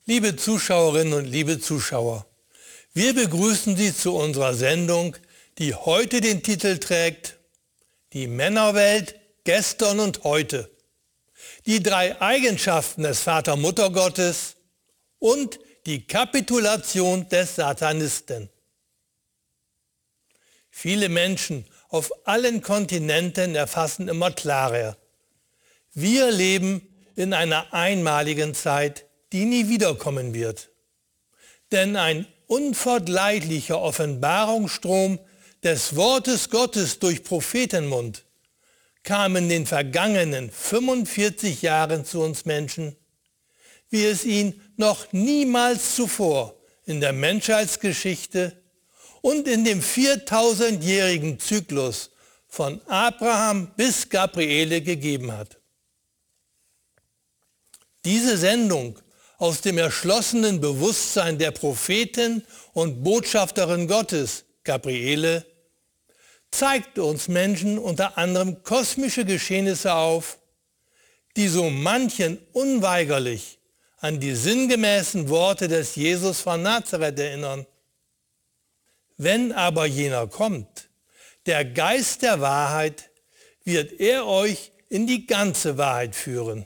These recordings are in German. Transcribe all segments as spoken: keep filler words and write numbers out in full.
Liebe Zuschauerinnen und liebe Zuschauer, wir begrüßen Sie zu unserer Sendung, die heute den Titel trägt: Die Männerwelt gestern und heute. Die drei Eigenschaften des Vater-Mutter-Gottes und die Kapitulation des Satanisten. Viele Menschen auf allen Kontinenten erfassen immer klarer: Wir leben in einer einmaligen Zeit, die nie wiederkommen wird. Denn ein unvergleichlicher Offenbarungsstrom des Wortes Gottes durch Prophetenmund kam in den vergangenen fünfundvierzig Jahren zu uns Menschen, wie es ihn noch niemals zuvor in der Menschheitsgeschichte und in dem viertausendjährigen Zyklus von Abraham bis Gabriele gegeben hat. Diese Sendung aus dem erschlossenen Bewusstsein der Prophetin und Botschafterin Gottes, Gabriele, zeigt uns Menschen unter anderem kosmische Geschehnisse auf, die so manchen unweigerlich an die sinngemäßen Worte des Jesus von Nazareth erinnern. Wenn aber jener kommt, der Geist der Wahrheit, wird er euch in die ganze Wahrheit führen.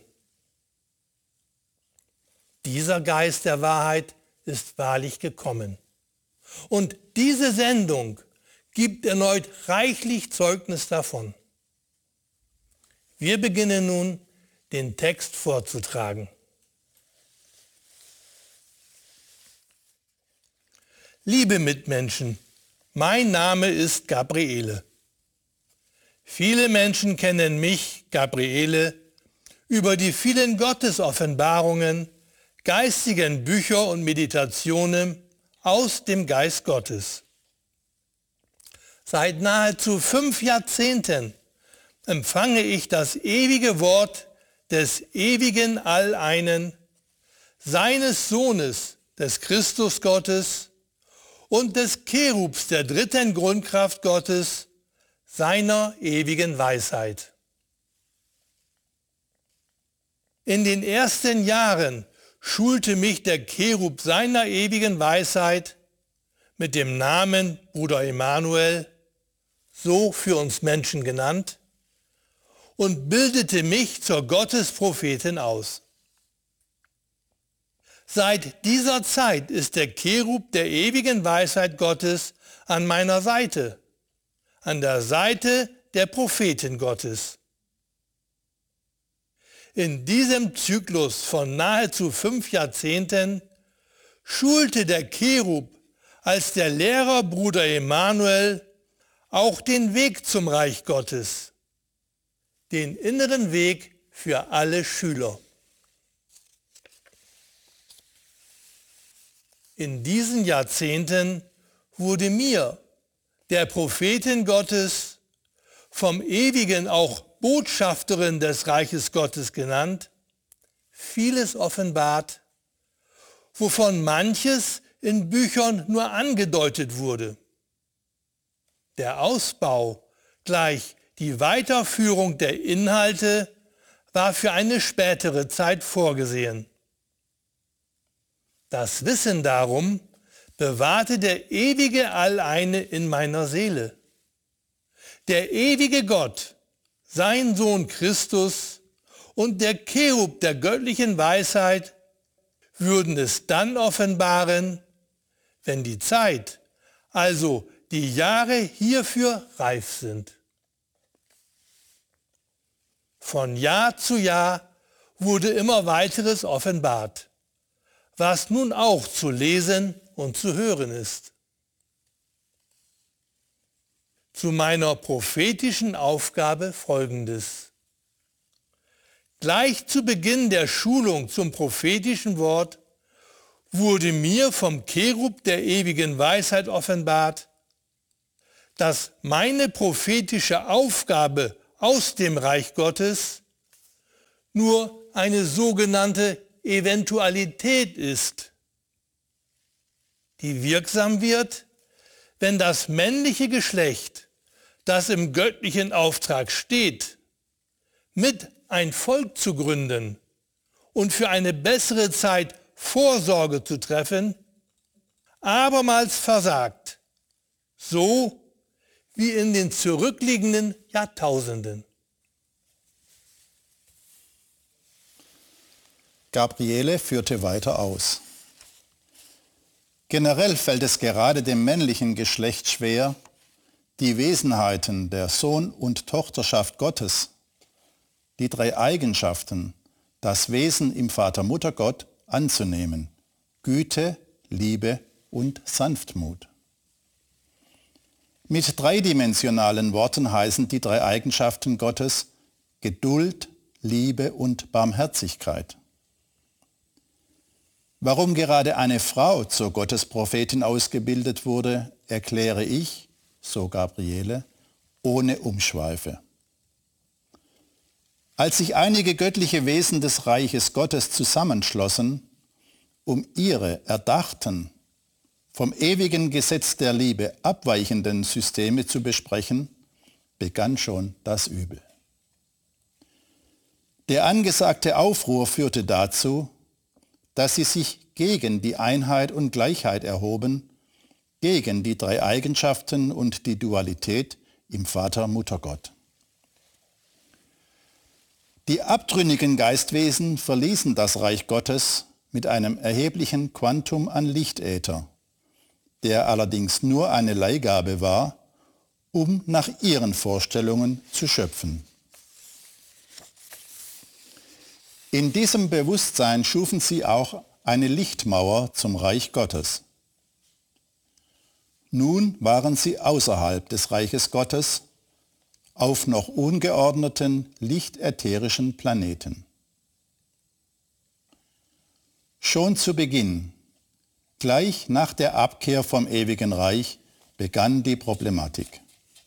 Dieser Geist der Wahrheit ist wahrlich gekommen. Und diese Sendung gibt erneut reichlich Zeugnis davon. Wir beginnen nun, den Text vorzutragen. Liebe Mitmenschen, mein Name ist Gabriele. Viele Menschen kennen mich, Gabriele, über die vielen Gottesoffenbarungen, geistigen Bücher und Meditationen aus dem Geist Gottes. Seit nahezu fünf Jahrzehnten empfange ich das ewige Wort des ewigen Alleinen, seines Sohnes, des Christus Gottes und des Cherubs der dritten Grundkraft Gottes, seiner ewigen Weisheit. In den ersten Jahren schulte mich der Cherub seiner ewigen Weisheit mit dem Namen Bruder Emanuel, so für uns Menschen genannt, und bildete mich zur Gottesprophetin aus. Seit dieser Zeit ist der Cherub der ewigen Weisheit Gottes an meiner Seite, an der Seite der Prophetin Gottes. In diesem Zyklus von nahezu fünf Jahrzehnten schulte der Cherub als der Lehrer Bruder Emanuel auch den Weg zum Reich Gottes, den inneren Weg für alle Schüler. In diesen Jahrzehnten wurde mir, der Prophetin Gottes, vom Ewigen auch Botschafterin des Reiches Gottes genannt, vieles offenbart, wovon manches in Büchern nur angedeutet wurde. Der Ausbau, gleich die Weiterführung der Inhalte, war für eine spätere Zeit vorgesehen. Das Wissen darum bewahrte der ewige Alleine in meiner Seele. Der ewige Gott, sein Sohn Christus und der Cherub der göttlichen Weisheit würden es dann offenbaren, wenn die Zeit, also die Jahre hierfür reif sind. Von Jahr zu Jahr wurde immer weiteres offenbart, was nun auch zu lesen und zu hören ist. Zu meiner prophetischen Aufgabe Folgendes. Gleich zu Beginn der Schulung zum prophetischen Wort wurde mir vom Cherub der ewigen Weisheit offenbart, dass meine prophetische Aufgabe aus dem Reich Gottes nur eine sogenannte Eventualität ist, die wirksam wird, wenn das männliche Geschlecht, das im göttlichen Auftrag steht, mit ein Volk zu gründen und für eine bessere Zeit Vorsorge zu treffen, abermals versagt, so wie in den zurückliegenden Jahrtausenden. Gabriele führte weiter aus. Generell fällt es gerade dem männlichen Geschlecht schwer, die Wesenheiten der Sohn- und Tochterschaft Gottes, die drei Eigenschaften, das Wesen im Vater-Mutter-Gott anzunehmen: Güte, Liebe und Sanftmut. Mit dreidimensionalen Worten heißen die drei Eigenschaften Gottes Geduld, Liebe und Barmherzigkeit. Warum gerade eine Frau zur Gottesprophetin ausgebildet wurde, erkläre ich, so Gabriele, ohne Umschweife. Als sich einige göttliche Wesen des Reiches Gottes zusammenschlossen, um ihre erdachten, vom ewigen Gesetz der Liebe abweichenden Systeme zu besprechen, begann schon das Übel. Der angesagte Aufruhr führte dazu, dass sie sich gegen die Einheit und Gleichheit erhoben, gegen die drei Eigenschaften und die Dualität im Vater-Mutter-Gott. Die abtrünnigen Geistwesen verließen das Reich Gottes mit einem erheblichen Quantum an Lichtäther, der allerdings nur eine Leihgabe war, um nach ihren Vorstellungen zu schöpfen. In diesem Bewusstsein schufen sie auch eine Lichtmauer zum Reich Gottes. Nun waren sie außerhalb des Reiches Gottes, auf noch ungeordneten, lichtätherischen Planeten. Schon zu Beginn, gleich nach der Abkehr vom ewigen Reich, begann die Problematik.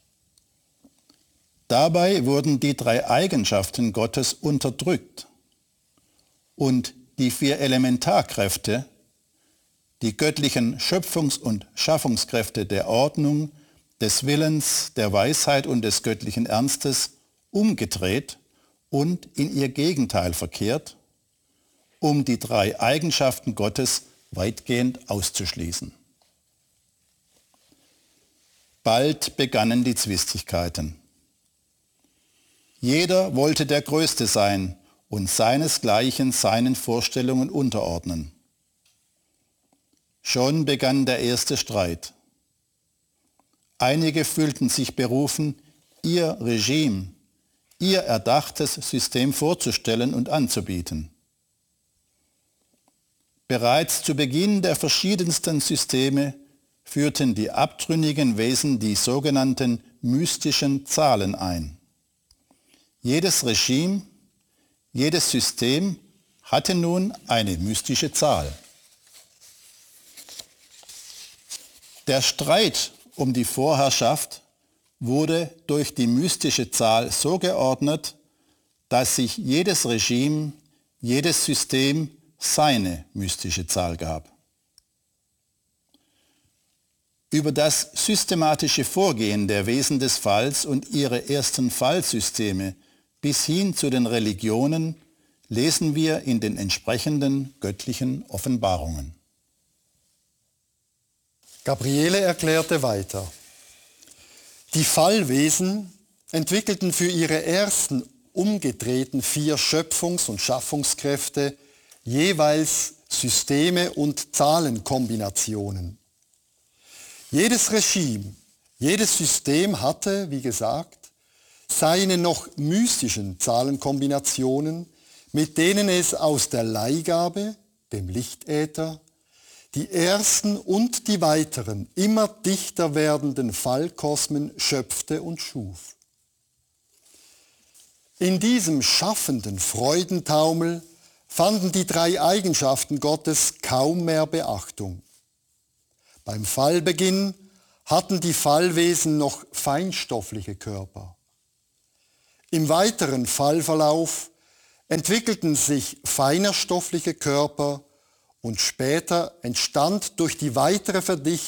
Dabei wurden die drei Eigenschaften Gottes unterdrückt und die vier Elementarkräfte, die göttlichen Schöpfungs- und Schaffungskräfte der Ordnung, des Willens, der Weisheit und des göttlichen Ernstes, umgedreht und in ihr Gegenteil verkehrt, um die drei Eigenschaften Gottes weitgehend auszuschließen. Bald begannen die Zwistigkeiten. Jeder wollte der Größte sein und seinesgleichen seinen Vorstellungen unterordnen. Schon begann der erste Streit. Einige fühlten sich berufen, ihr Regime, ihr erdachtes System vorzustellen und anzubieten. Bereits zu Beginn der verschiedensten Systeme führten die abtrünnigen Wesen die sogenannten mystischen Zahlen ein. Jedes Regime, jedes System hatte nun eine mystische Zahl. Der Streit um die Vorherrschaft wurde durch die mystische Zahl so geordnet, dass sich jedes Regime, jedes System seine mystische Zahl gab. Über das systematische Vorgehen der Wesen des Falls und ihre ersten Fallsysteme bis hin zu den Religionen lesen wir in den entsprechenden göttlichen Offenbarungen. Gabriele erklärte weiter: Die Fallwesen entwickelten für ihre ersten umgedrehten vier Schöpfungs- und Schaffungskräfte jeweils Systeme und Zahlenkombinationen. Jedes Regime, jedes System hatte, wie gesagt, seine noch mystischen Zahlenkombinationen, mit denen es aus der Leihgabe, dem Lichtäther, die ersten und die weiteren, immer dichter werdenden Fallkosmen schöpfte und schuf. In diesem schaffenden Freudentaumel fanden die drei Eigenschaften Gottes kaum mehr Beachtung. Beim Fallbeginn hatten die Fallwesen noch feinstoffliche Körper. Im weiteren Fallverlauf entwickelten sich feinerstoffliche Körper und später entstand durch die weitere Verdichtung